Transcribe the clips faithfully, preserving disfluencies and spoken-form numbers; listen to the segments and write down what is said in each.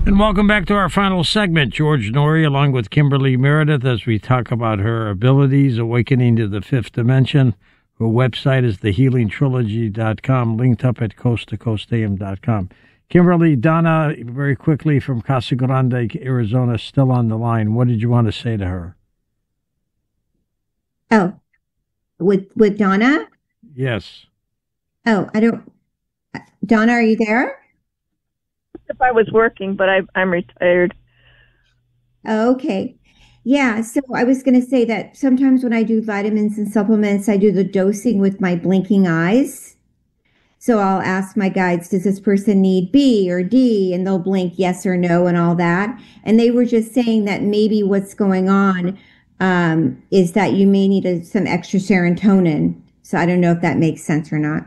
And welcome back to our final segment. George Noory along with Kimberly Meredith as we talk about her abilities, awakening to the fifth dimension. Her website is the healing trilogy dot com, linked up at coast to coast a m dot com. Kimberly, Donna, very quickly from Casa Grande, Arizona, still on the line. What did you want to say to her? Oh, with with Donna? Yes. Oh, I don't. Donna, are you there? If I was working, but I, I'm retired. Oh, okay. Yeah, so I was going to say that sometimes when I do vitamins and supplements, I do the dosing with my blinking eyes. So I'll ask my guides, does this person need B or D? And they'll blink yes or no and all that. And they were just saying that maybe what's going on um, is that you may need a, some extra serotonin. So I don't know if that makes sense or not.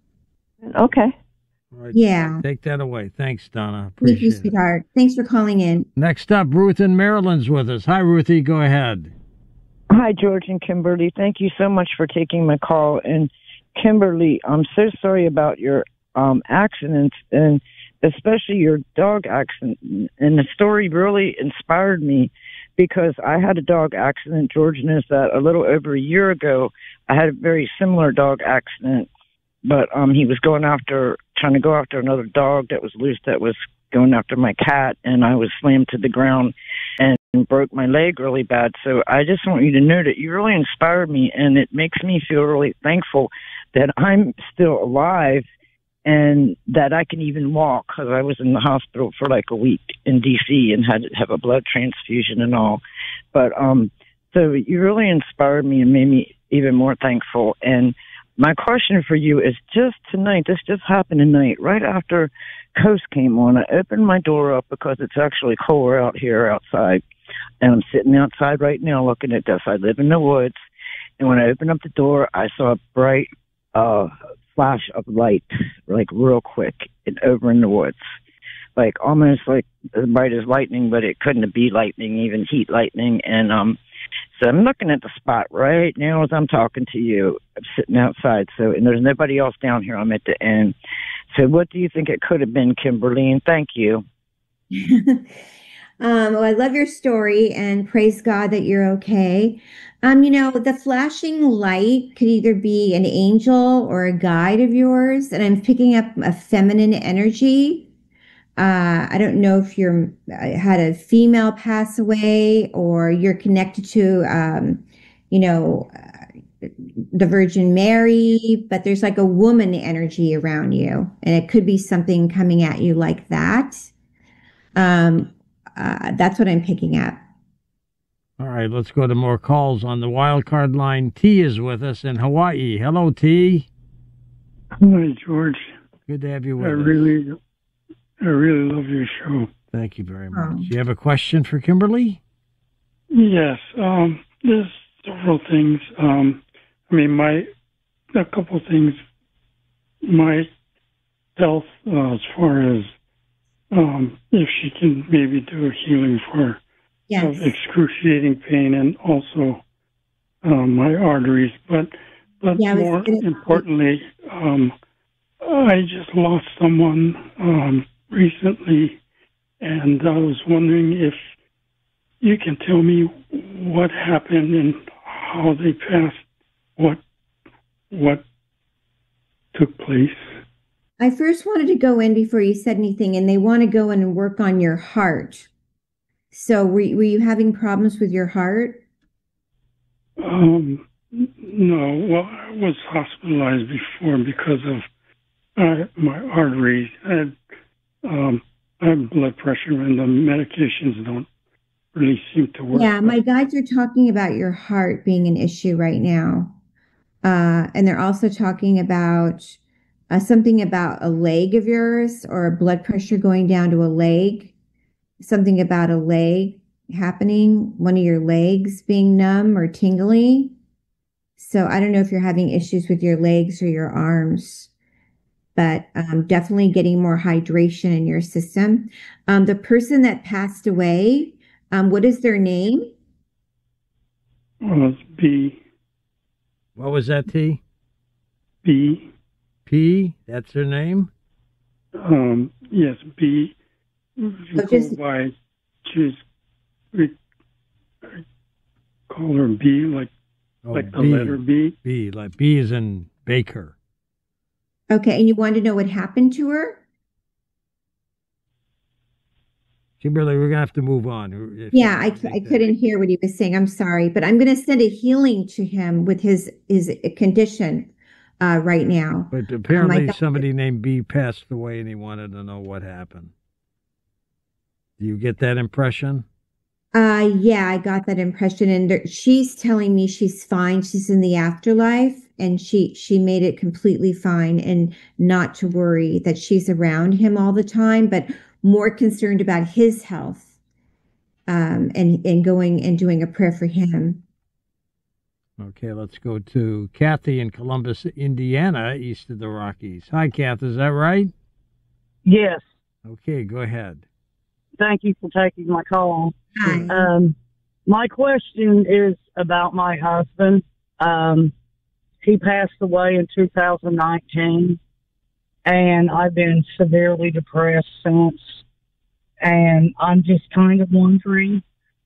Okay. All right. Yeah. Take that away. Thanks, Donna. Thank you, Appreciate it. sweetheart. Thanks for calling in. Next up, Ruth in Maryland's with us. Hi, Ruthie. Go ahead. Hi, George and Kimberly. Thank you so much for taking my call. And Kimberly, I'm so sorry about your um, accident, and especially your dog accident. And the story really inspired me because I had a dog accident. George knows that a little over a year ago. I had a very similar dog accident, but um, he was going after, trying to go after another dog that was loose that was going after my cat, and I was slammed to the ground and broke my leg really bad. So I just want you to know that you really inspired me, and it makes me feel really thankful that I'm still alive and that I can even walk, because I was in the hospital for like a week in D C and had to have a blood transfusion and all. But um, so you really inspired me and made me even more thankful. And my question for you is just tonight, this just happened tonight, right after Coast came on, I opened my door up because it's actually colder out here outside. And I'm sitting outside right now looking at this. I live in the woods. And when I opened up the door, I saw a bright uh, flash of light, like real quick, and over in the woods. Like almost like as bright as lightning, but it couldn't be lightning, even heat lightning. And um, so I'm looking at the spot right now as I'm talking to you. I'm sitting outside, so and there's nobody else down here. I'm at the end. So what do you think it could have been, Kimberly? And thank you. Um, well, I love your story and praise God that you're okay. Um, you know, the flashing light could either be an angel or a guide of yours, and I'm picking up a feminine energy. Uh, I don't know if you're uh, had a female pass away or you're connected to, um, you know, uh, the Virgin Mary, but there's like a woman energy around you, and it could be something coming at you like that. Um, uh, that's what I'm picking up. All right, let's go to more calls on the wild card line. T is with us in Hawaii. Hello, T. Hi, George. Good to have you with I us. really, I really love your show. Thank you very much. Oh. You have a question for Kimberly? Yes, um, there's several things. Um, I mean, my a couple things. My health, uh, as far as um, if she can maybe do a healing for Yes. of excruciating pain and also um, my arteries, but but Yeah, I was more gonna- importantly, um, I just lost someone um, recently, and I was wondering if you can tell me what happened and how they passed, what what took place. I first wanted to go in before you said anything, and they want to go in and work on your heart. So were, were you having problems with your heart? Um, no, well, I was hospitalized before because of uh, my arteries. I had, um, I have blood pressure, and the medications don't really seem to work. Yeah, my guides are talking about your heart being an issue right now. Uh, and they're also talking about uh, something about a leg of yours or blood pressure going down to a leg, something about a leg happening, one of your legs being numb or tingly. So I don't know if you're having issues with your legs or your arms, but um, definitely getting more hydration in your system. Um, the person that passed away, um, what is their name? Well, it's B, What was that, T? B, P? That's her name? um, yes, B, You So just go by, she's, we call her B, like Oh, like the B. letter B. B, like B is in Baker. okay, and you wanted to know what happened to her? Kimberly, we're going to have to move on. If Yeah, you I, wanna I make that- couldn't hear what he was saying. I'm sorry, but I'm going to send a healing to him with his his condition uh, right now. But apparently got- somebody named B passed away and he wanted to know what happened. Do you get that impression? Uh, yeah, I got that impression, and there- she's telling me she's fine. She's in the afterlife, and she she made it completely fine, and not to worry that she's around him all the time, but more concerned about his health, um, and and going and doing a prayer for him. Okay, let's go to Kathy in Columbus, Indiana, east of the Rockies. Hi, Kath, is that right? Yes. Okay, go ahead. Thank you for taking my call. Hi. Um, my question is about my husband. Um, he passed away in two thousand nineteen, and I've been severely depressed since. And I'm just kind of wondering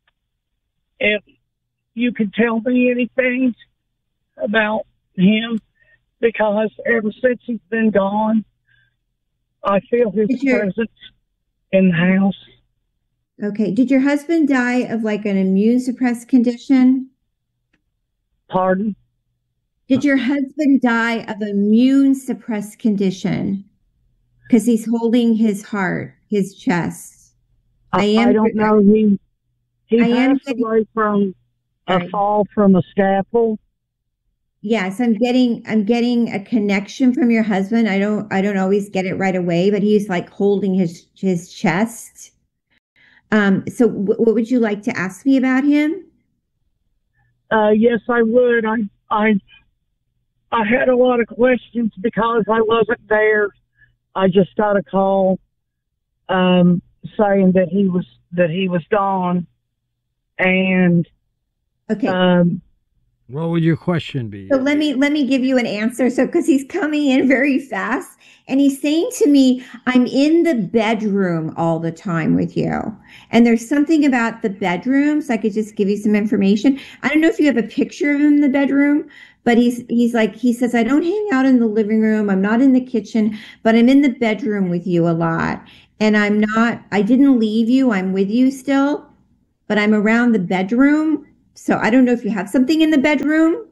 if you could tell me anything about him, because ever since he's been gone, I feel his Did your- presence in the house. Okay. Did your husband die of like an immune suppressed condition? Pardon? Did your husband die of immune suppressed condition? Because he's holding his heart, his chest. I I, am- I don't know. He he I am passed getting- away from a Right. fall from a scaffold. Yes, I'm getting I'm getting a connection from your husband. I don't I don't always get it right away, but he's like holding his his chest. Um, so w- what would you like to ask me about him? Uh, yes, I would. I I I had a lot of questions because I wasn't there. I just got a call um, saying that he was that he was gone, and Okay. um, What would your question be? So let me let me give you an answer. So because he's coming in very fast and he's saying to me, I'm in the bedroom all the time with you. And there's something about the bedroom. So I could just give you some information. I don't know if you have a picture of him in the bedroom, but he's he's like he says, I don't hang out in the living room. I'm not in the kitchen, but I'm in the bedroom with you a lot. And I'm not, I didn't leave you. I'm with you still, but I'm around the bedroom. So I don't know if you have something in the bedroom.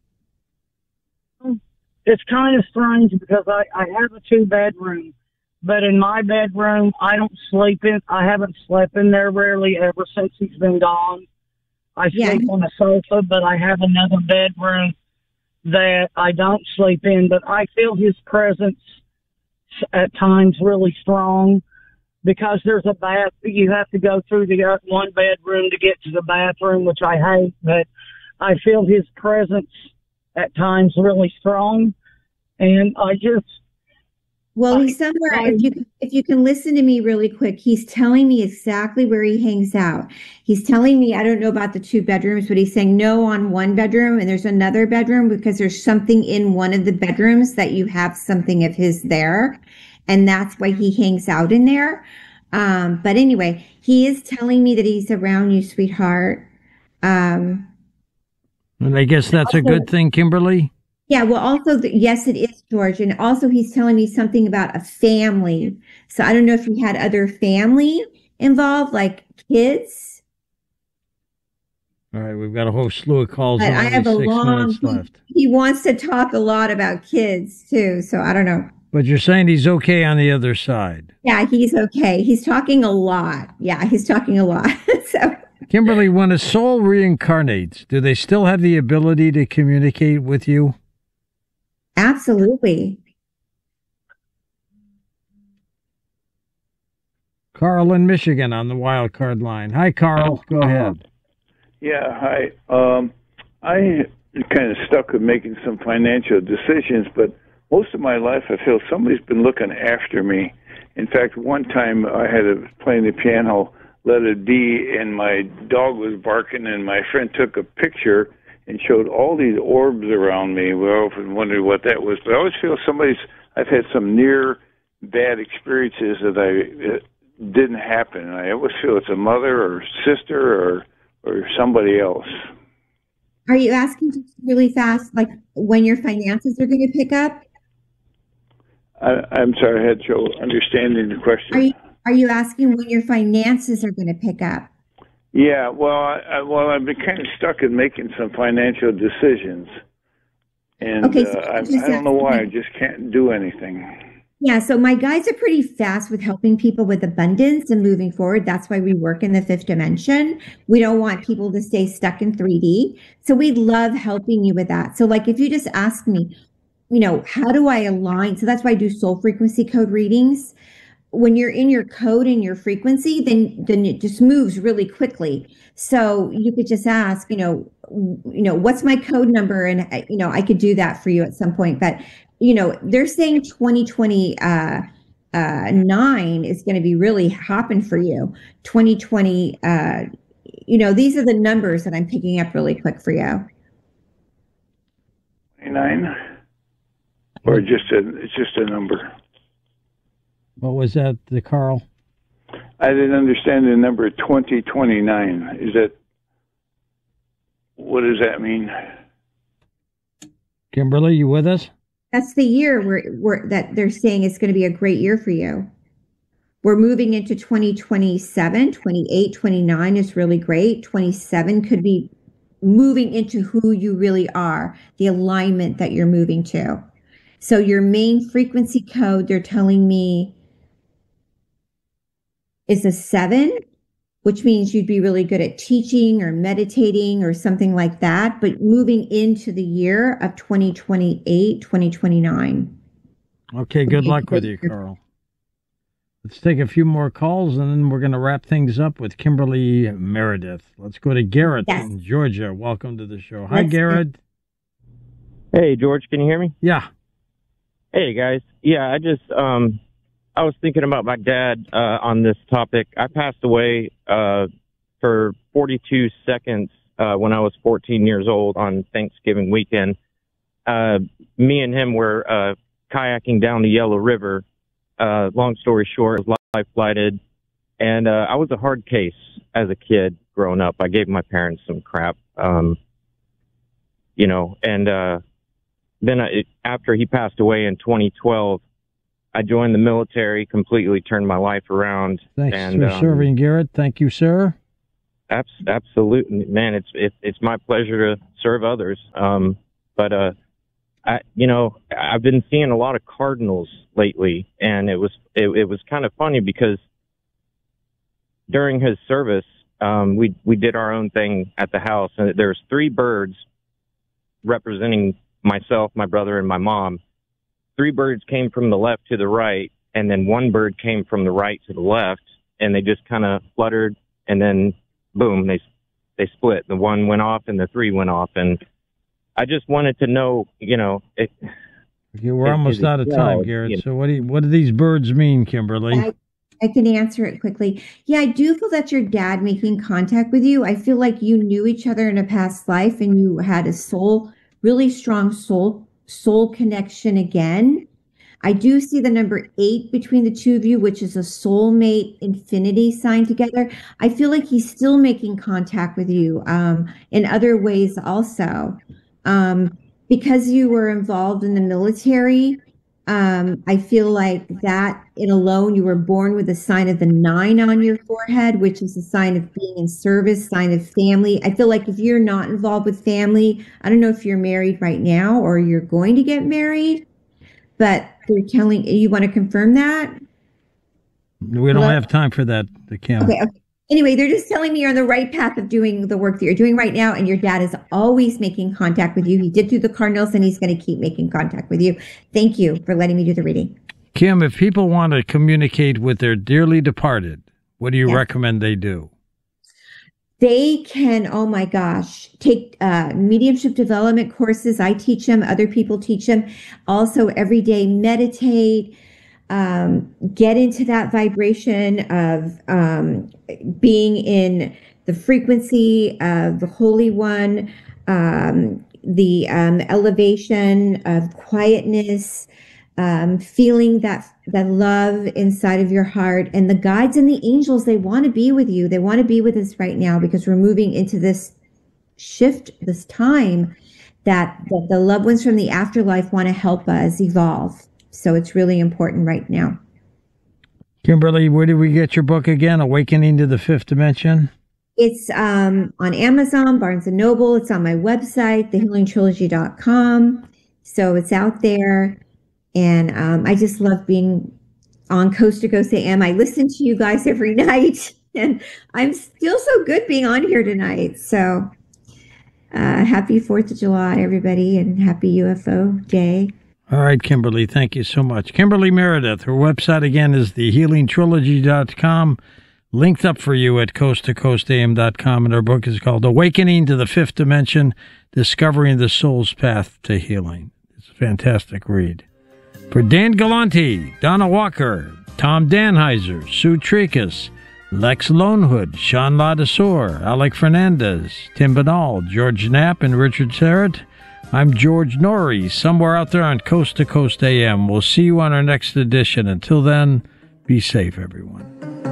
it's kind of strange because I, I have a two bedroom, but in my bedroom I don't sleep in. I haven't slept in there rarely ever since he's been gone. I Yeah. sleep on a sofa, but I have another bedroom that I don't sleep in. But I feel his presence at times really strong because there's a bath. You have to go through the uh, one bedroom to get to the bathroom, which I hate. But I feel his presence at times really strong, and I just Well, I- he's somewhere. I- If you if you can listen to me really quick, he's telling me exactly where he hangs out. He's telling me, I don't know about the two bedrooms, but he's saying no on one bedroom and there's another bedroom because there's something in one of the bedrooms that you have something of his there, and that's why he hangs out in there. Um, but anyway, he is telling me that he's around you, sweetheart. Um, And I guess that's a good thing, Kimberly. Yeah, well, also, the, yes, it is, George. And also, he's telling me something about a family. So I don't know if he had other family involved, like kids. All right, we've got a whole slew of calls. But and I only have a six long, minutes he, left. he wants to talk a lot about kids too. So I don't know. But you're saying he's okay on the other side. Yeah, he's okay. He's talking a lot. Yeah, he's talking a lot. So Kimberly, when a soul reincarnates, do they still have the ability to communicate with you? absolutely. Carl in Michigan on the wild card line. Hi, Carl. Go ahead. Yeah, hi. Um, I kind of stuck with making some financial decisions, but most of my life I feel somebody's been looking after me. In fact, one time I had a playing the piano, let it be, and my dog was barking, and my friend took a picture and showed all these orbs around me. We often wondered what that was, but I always feel somebody's. I've had some near bad experiences that I didn't happen. I always feel it's a mother or sister or or somebody else. Are you asking just really fast, like when your finances are going to pick up? I, I'm sorry, I had trouble understanding the question. Are you are you asking when your finances are going to pick up? Yeah, well, I, I, well, I've been kind of stuck in making some financial decisions, and Okay, so uh, I, just I don't know why I asking- just can't do anything. Yeah, so my guides are pretty fast with helping people with abundance and moving forward. That's why we work in the fifth dimension. We don't want people to stay stuck in three D. So we love helping you with that. So like if you just ask me, you know, how do I align? So that's why I do soul frequency code readings. When you're in your code and your frequency, then then it just moves really quickly. So you could just ask, you know, you know, what's my code number, and you know, I could do that for you at some point. But you know, they're saying twenty twenty uh, uh, nine is going to be really hopping for you. twenty twenty, uh, you know, these are the numbers that I'm picking up really quick for you. Nine, or just a it's just a number. What was that, the Carl? I didn't understand the number twenty twenty-nine. Is that, what does that mean? Kimberly, you with us? That's the year where, where that they're saying it's going to be a great year for you. We're moving into twenty twenty-seven, twenty-eight, twenty-nine is really great. twenty-seven could be moving into who you really are, the alignment that you're moving to. So your main frequency code, they're telling me, is a seven, which means you'd be really good at teaching or meditating or something like that, but moving into the year of twenty twenty-eight, twenty twenty-nine. Okay, good luck with you, Carl. Let's take a few more calls, and then we're going to wrap things up with Kimberly Meredith. Let's go to Garrett Yes. in Georgia. Welcome to the show. Hi, Let's- Garrett. Hey, George, can you hear me? Yeah. Hey, guys. Yeah, I just, um, I was thinking about my dad uh, on this topic. I passed away uh, for forty-two seconds uh, when I was fourteen years old on Thanksgiving weekend. Uh, me and him were uh, kayaking down the Yellow River. Uh, long story short, I was life flighted, and uh, I was a hard case as a kid growing up. I gave my parents some crap, um, you know, and uh, then I, after he passed away in twenty twelve, I joined the military, completely turned my life around. Thanks and, for um, serving, Garrett. Thank you, sir. Abs- absolutely, man. It's it, it's my pleasure to serve others. Um, but uh, I, you know, I've been seeing a lot of cardinals lately, and it was it, it was kind of funny because during his service, um, we we did our own thing at the house, and there's three birds representing myself, my brother, and my mom. Three birds came from the left to the right, and then one bird came from the right to the left, and they just kind of fluttered, and then boom, they they split. The one went off, and the three went off, and I just wanted to know, you know, it, Okay, we're It- almost it- out of yeah, time, it's- Garrett. you know. So what do you, what do these birds mean, Kimberly? I, I can answer it quickly. Yeah, I do feel that your dad making contact with you. I feel like you knew each other in a past life and you had a soul, really strong soul, soul connection again. I do see the number eight between the two of you, which is a soulmate infinity sign together. I feel like he's still making contact with you um, in other ways also. Um, because you were involved in the military, um, I feel like that in alone, you were born with a sign of the nine on your forehead, which is a sign of being in service, sign of family. I feel like if you're not involved with family, I don't know if you're married right now or you're going to get married, but they're telling you want to confirm that. We don't Hello? have time for that, Kim. Okay, okay. Anyway, they're just telling me you're on the right path of doing the work that you're doing right now, and your dad is always making contact with you. He did through the Cardinals, and he's going to keep making contact with you. Thank you for letting me do the reading. Kim, if people want to communicate with their dearly departed, what do you Yeah. recommend they do? They can, oh my gosh, take uh, mediumship development courses. I teach them, other people teach them. Also, every day meditate, um, get into that vibration of um, being in the frequency of the Holy One, um, the um, elevation of quietness, um, feeling that that love inside of your heart. And the guides and the angels, they want to be with you. They want to be with us right now because we're moving into this shift, this time that, that the loved ones from the afterlife want to help us evolve. So it's really important right now. Kimberly, where did we get your book again? Awakening to the Fifth Dimension? It's um, on Amazon, Barnes and Noble. It's on my website, the healing trilogy dot com. So it's out there. And um, I just love being on Coast to Coast A M. I listen to you guys every night. And I'm still so good being on here tonight. So uh, happy fourth of July, everybody, and happy U F O Day. All right, Kimberly, thank you so much. Kimberly Meredith, her website again is the healing trilogy dot com, linked up for you at coast to coast a m dot com, and her book is called Awakening to the Fifth Dimension, Discovering the Soul's Path to Healing. It's a fantastic read. For Dan Galante, Donna Walker, Tom Danheiser, Sue Tricus, Lex Lonehood, Sean Ladesor, Alec Fernandez, Tim Banal, George Knapp, and Richard Serrett, I'm George Norrie, somewhere out there on Coast to Coast A M. We'll see you on our next edition. Until then, be safe, everyone.